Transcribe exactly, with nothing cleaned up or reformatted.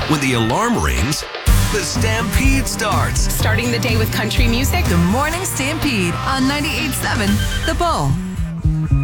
When the alarm rings, the Stampede starts. Starting the day with country music. The Morning Stampede on ninety-eight point seven The Bull.